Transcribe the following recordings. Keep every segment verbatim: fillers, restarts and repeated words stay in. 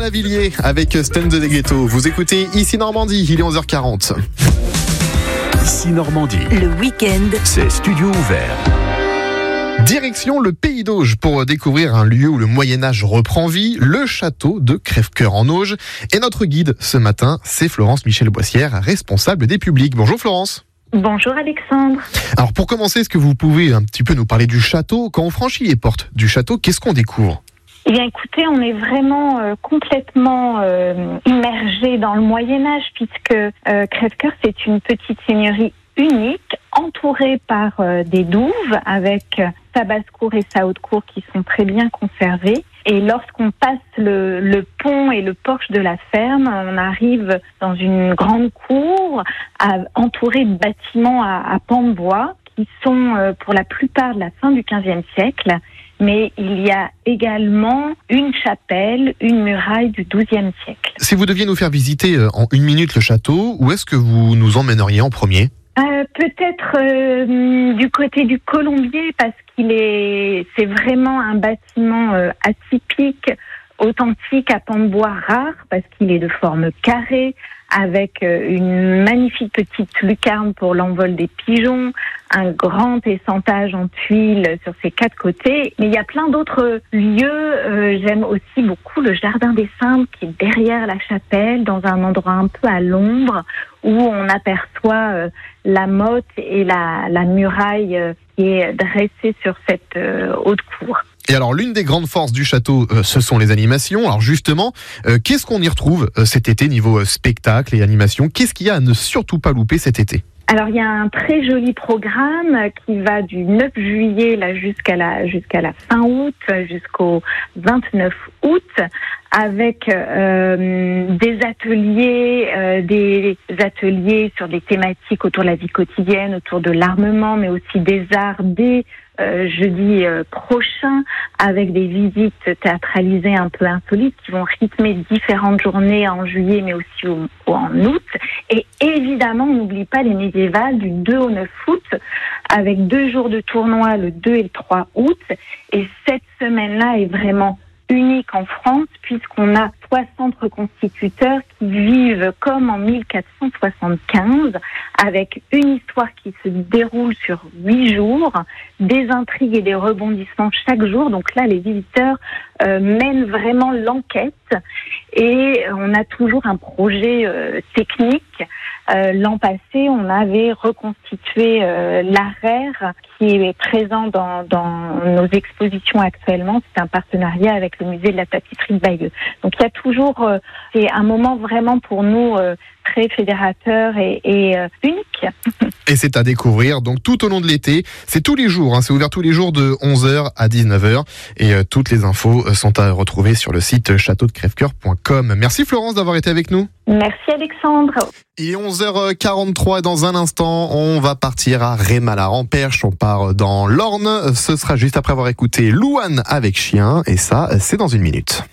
Lavilliers avec Stand the Ghetto. Vous écoutez Ici Normandie, il est onze heures quarante. Ici Normandie. Le week-end, C'est studio ouvert. Direction le Pays d'Auge pour découvrir un lieu où le Moyen-Âge reprend vie, le château de Crèvecoeur en Auge. Et notre guide ce matin, c'est Florence Michel-Boissière, responsable des publics. Bonjour Florence. Bonjour Alexandre. Alors pour commencer, est-ce que vous pouvez un petit peu nous parler du château ? Quand on franchit les portes du château, qu'est-ce qu'on découvre ? Eh bien écoutez, on est vraiment euh, complètement euh, immergé dans le Moyen-Âge puisque euh, Crèvecoeur, c'est une petite seigneurie unique, entourée par euh, des douves avec euh, sa basse-cour et sa haute-cour qui sont très bien conservées. Et lorsqu'on passe le, le pont et le porche de la ferme, on arrive dans une grande cour à, entourée de bâtiments à, à pans de bois qui sont euh, pour la plupart de la fin du quinzième siècle. Mais il y a également une chapelle, une muraille du douzième siècle. Si vous deviez nous faire visiter en une minute le château, où est-ce que vous nous emmèneriez en premier ? Euh, peut-être euh, du côté du Colombier, parce qu'il est, c'est vraiment un bâtiment euh, atypique, authentique, à pans de bois rare, parce qu'il est de forme carrée, avec euh, une magnifique petite lucarne pour l'envol des pigeons, un grand essentage en tuiles sur ses quatre côtés. Mais il y a plein d'autres lieux. Euh, j'aime aussi beaucoup le Jardin des Simples, qui est derrière la chapelle, dans un endroit un peu à l'ombre, où on aperçoit euh, la motte et la, la muraille euh, qui est dressée sur cette euh, haute cour. Et alors, l'une des grandes forces du château, euh, ce sont les animations. Alors justement, euh, qu'est-ce qu'on y retrouve euh, cet été niveau euh, spectacle et animation ? Qu'est-ce qu'il y a à ne surtout pas louper cet été ? Alors, il y a un très joli programme qui va du neuf juillet là, jusqu'à la, jusqu'à la fin août, jusqu'au vingt-neuf août, avec euh, des ateliers, euh, des ateliers sur des thématiques autour de la vie quotidienne, autour de l'armement, mais aussi des arts, des Euh, jeudi euh, prochain, avec des visites théâtralisées un peu insolites qui vont rythmer différentes journées en juillet mais aussi au, au, en août. Et évidemment, on n'oublie pas les médiévales du deux au neuf août, avec deux jours de tournoi le deux et le trois août. Et cette semaine-là est vraiment unique en France, puisqu'on a soixante reconstituteurs qui vivent comme en mille quatre cent soixante-quinze, avec une histoire qui se déroule sur huit jours, des intrigues et des rebondissements chaque jour. Donc là, les visiteurs euh, mènent vraiment l'enquête, et on a toujours un projet euh, technique. Euh, l'an passé, on avait reconstitué euh, l'Araire, qui est présent dans, dans nos expositions actuellement. C'est un partenariat avec le musée de la tapisserie de Bayeux. Donc il y a toujours, euh, c'est un moment vraiment pour nous euh, très fédérateur et, et euh, unique. Et c'est à découvrir donc tout au long de l'été. C'est tous les jours, hein, c'est ouvert tous les jours de onze heures à dix-neuf heures. Et euh, toutes les infos sont à retrouver sur le site château de crèvecoeur point com. Merci Florence d'avoir été avec nous. Merci Alexandre. Il est onze heures quarante-trois. Dans un instant, on va partir à Rémalard-en-Perche. On part dans l'Orne. Ce sera juste après avoir écouté Louane avec Chien. Et ça, c'est dans une minute.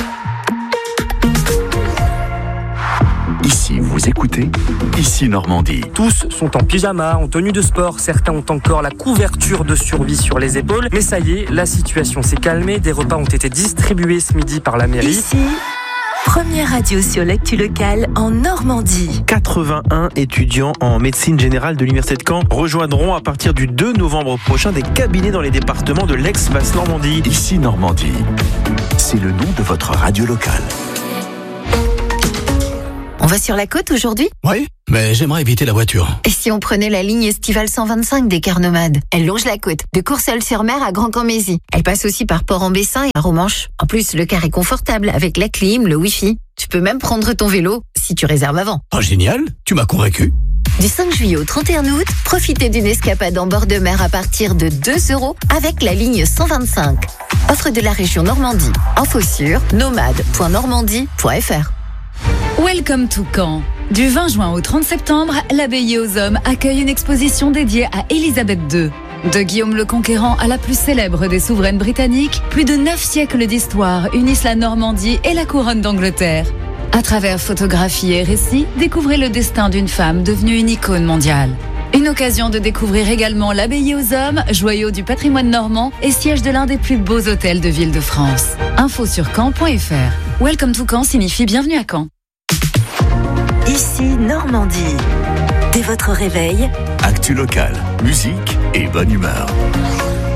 Ici, vous écoutez Ici Normandie. Tous sont en pyjama, en tenue de sport. Certains ont encore la couverture de survie sur les épaules. Mais ça y est, la situation s'est calmée. Des repas ont été distribués ce midi par la mairie. ici, première radio sur l'actu locale en Normandie. quatre-vingt-un étudiants en médecine générale de l'Université de Caen rejoindront à partir du deux novembre prochain des cabinets dans les départements de l'ex-Basse-Normandie. Ici Normandie. C'est le nom de votre radio locale. On va sur la côte aujourd'hui ? Oui, mais j'aimerais éviter la voiture. Et si on prenait la ligne estivale cent vingt-cinq des cars nomades ? Elle longe la côte, de Courseulles-sur-Mer à Grand-Camp-Mézy. Elle passe aussi par Port-en-Bessin et à Romanche. En plus, le car est confortable avec la clim, le wifi. Tu peux même prendre ton vélo si tu réserves avant. Oh génial, tu m'as convaincu. Du cinq juillet au trente et un août, profitez d'une escapade en bord de mer à partir de deux euros avec la ligne cent vingt-cinq. Offre de la région Normandie. Info sur nomade point normandie point f r. Welcome to Caen. Du vingt juin au trente septembre, l'Abbaye aux Hommes accueille une exposition dédiée à Élisabeth deux. De Guillaume le Conquérant à la plus célèbre des souveraines britanniques, plus de neuf siècles d'histoire unissent la Normandie et la couronne d'Angleterre. À travers photographies et récits, découvrez le destin d'une femme devenue une icône mondiale. Une occasion de découvrir également l'abbaye aux hommes, joyau du patrimoine normand et siège de l'un des plus beaux hôtels de ville de France. Info sur caen point f r. Welcome to Caen signifie bienvenue à Caen. Ici Normandie. Dès votre réveil, actu locale, musique et bonne humeur.